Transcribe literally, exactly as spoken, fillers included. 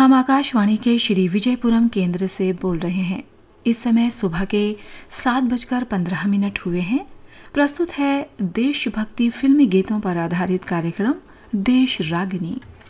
हम आकाशवाणी के श्री विजयपुरम केंद्र से बोल रहे हैं। इस समय सुबह के सात बजकर पंद्रह मिनट हुए हैं। प्रस्तुत है देशभक्ति फिल्मी गीतों पर आधारित कार्यक्रम देश रागिनी।